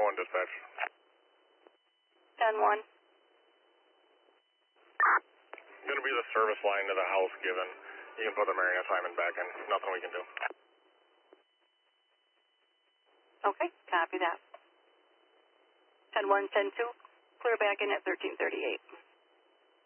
10-1 dispatch. 10-1. Going to be the service line to the house given. You can put the Marion assignment back in. Nothing we can do. Okay, copy that. 10-1, 10-2, clear back in at 1338.